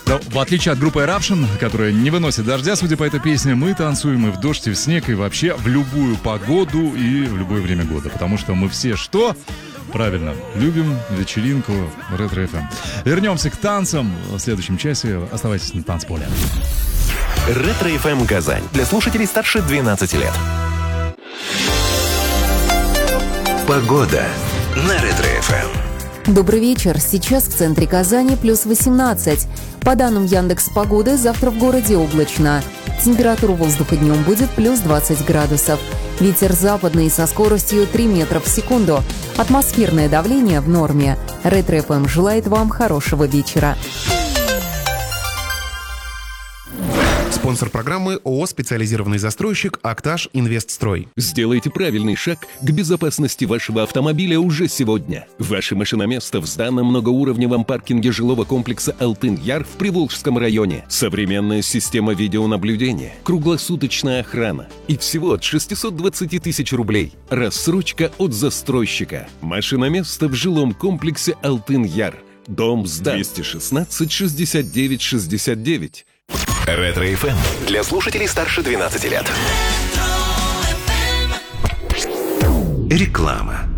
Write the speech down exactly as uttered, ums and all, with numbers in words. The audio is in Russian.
Да, в отличие от группы Eruption, которая не выносит дождя, судя по этой песне, мы танцуем и в дождь, и в снег, и вообще в любую погоду и в любое время года. Потому что мы все что? Правильно, любим вечеринку Ретро эф эм. Вернемся к танцам в следующем часе. Оставайтесь на танцполе. Ретро эф эм Казань. Для слушателей старше двенадцати лет. Погода на Ретро эф эм. Добрый вечер. Сейчас в центре Казани плюс восемнадцать. По данным Яндекс.Погоды, завтра в городе облачно. Температура воздуха днем будет плюс двадцать градусов. Ветер западный со скоростью три метра в секунду. Атмосферное давление в норме. Ретро эф эм желает вам хорошего вечера. Спонсор программы ООО «Специализированный застройщик Актаж Инвестстрой». Сделайте правильный шаг к безопасности вашего автомобиля уже сегодня. Ваше машиноместо в сданном многоуровневом паркинге жилого комплекса «Алтын-Яр» в Приволжском районе. Современная система видеонаблюдения, круглосуточная охрана и всего от шестисот двадцати тысяч рублей. Рассрочка от застройщика. Машиноместо в жилом комплексе «Алтын-Яр». Дом сдан. двести шестнадцать шестьдесят девять шестьдесят девять. Ретро эф эм для слушателей старше двенадцати лет. Реклама.